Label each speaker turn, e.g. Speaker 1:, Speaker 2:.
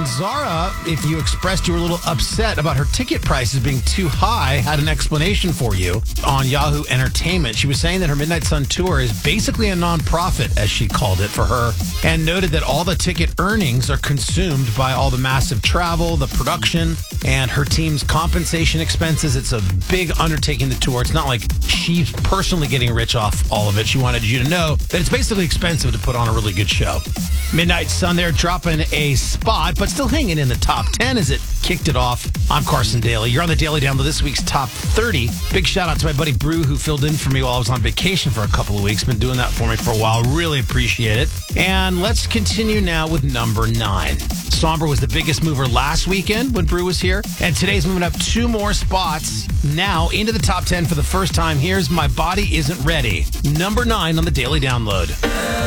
Speaker 1: And Zara, if you expressed you were a little upset about her ticket prices being too high, had an explanation for you on Yahoo Entertainment. She was saying that her Midnight Sun tour is basically a nonprofit, as she called it, for her, and noted that all the ticket earnings are consumed by all the massive travel, the production, and her team's compensation expenses. It's a big undertaking, the tour. It's not like she's personally getting rich off all of it. She wanted you to know that it's basically expensive to put on a really good show. Midnight Sun there dropping a spot, but still hanging in the top 10 as it kicked it off. I'm Carson Daly. You're on the Daily Download, this week's top 30. Big shout out to my buddy Brew, who filled in for me while I was on vacation for a couple of weeks. Been doing that for me for a while. Really appreciate it. And let's continue now with number 9. Somber was the biggest mover last weekend when Brew was here, and today's moving up 2 more spots now into the top 10 for the first time. Here's My Body Isn't Ready, number 9 on the Daily Download.